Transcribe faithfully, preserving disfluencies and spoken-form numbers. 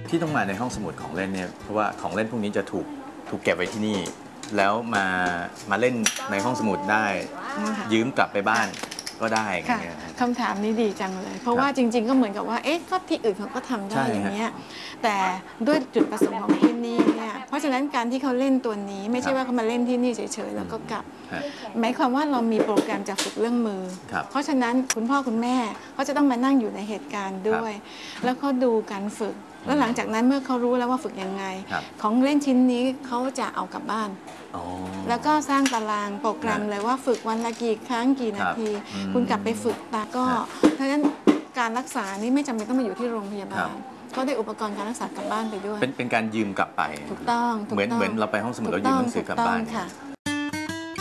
ที่ต้องมาในห้องสมุดของเล่นเนี่ยเพราะว่าของเล่นพวกนี้จะถูกถูกเก็บไว้ที่นี่แล้วมามาเล่นในห้องสมุดได้ยืมกลับไปบ้านก็ได้อย่างเงี้ยคำถามนี้ดีจังเลยเพราะว่าจริงๆก็เหมือนกับว่าเอ๊ะก็ที่อื่นเขาก็ทำได้อย่างเงี้ยแต่ด้วยจุดประสงค์ของที่นี่เนี่ยเพราะฉะนั้นการที่เขาเล่นตัวนี้ไม่ใช่ว่าเขามาเล่นที่นี่เฉยๆแล้วก็กลับหมายความว่าเรามีโปรแกรมจะฝึกเรื่องมือเพราะฉะนั้นคุณพ่อคุณแม่เขาจะต้องมานั่งอยู่ในเหตุการณ์ด้วยแล้วเขาดูการฝึกแล้วหลังจากนั้นเมื่อเขารู้แล้วว่าฝึกยังไงของเล่นชิ้นนี้เขาจะเอากลับบ้านแล้วก็สร้างตารางโปรแกรมเลยว่าฝึกวันละกี่ครั้งกี่นาทีคุณกลับไปฝึกตาก็เพราะฉะนั้นการรักษานี่ไม่จำเป็นต้องมาอยู่ที่โรงพยาบาลก็ได้อุปกรณ์การรักษากลับบ้านไปด้วยเป็นเป็นการยืมกลับไปถูกต้องเหมือนเหมือนเราไปห้องสมุดแล้วยืมหนังสือกลับบ้าน